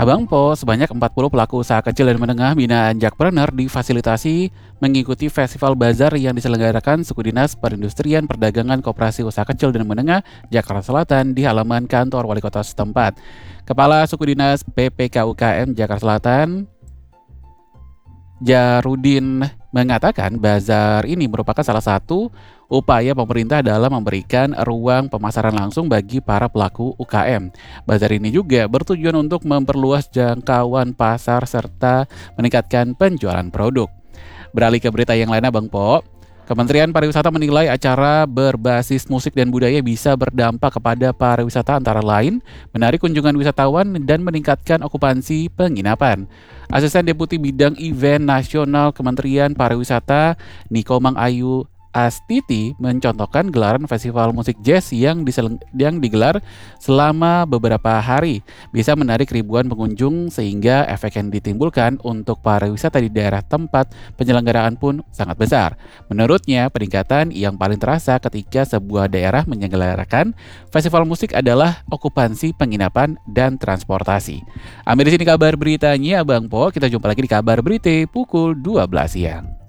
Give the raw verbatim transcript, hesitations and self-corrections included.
Abang Po, sebanyak empat puluh pelaku usaha kecil dan menengah binaan Jakpreneur difasilitasi mengikuti festival bazar yang diselenggarakan Suku Dinas Perindustrian Perdagangan Koperasi Usaha Kecil dan Menengah Jakarta Selatan di halaman kantor wali kota setempat. Kepala Suku Dinas P P K U K M Jakarta Selatan, Jarudin, mengatakan bazar ini merupakan salah satu upaya pemerintah dalam memberikan ruang pemasaran langsung bagi para pelaku U K M. Bazar ini juga bertujuan untuk memperluas jangkauan pasar serta meningkatkan penjualan produk. Beralih ke berita yang lainnya, Bang Po. Kementerian Pariwisata menilai acara berbasis musik dan budaya bisa berdampak kepada pariwisata antara lain menarik kunjungan wisatawan dan meningkatkan okupansi penginapan. Asisten Deputi Bidang Event Nasional Kementerian Pariwisata Nikomang Ayu Astiti mencontohkan gelaran festival musik jazz yang, disel- yang digelar selama beberapa hari bisa menarik ribuan pengunjung sehingga efek yang ditimbulkan untuk pariwisata di daerah tempat penyelenggaraan pun sangat besar. Menurutnya, peningkatan yang paling terasa ketika sebuah daerah menyelenggarakan festival musik adalah okupansi penginapan dan transportasi. Ambil di sini kabar beritanya, Abang Po. Kita jumpa lagi di kabar berita pukul dua belas siang.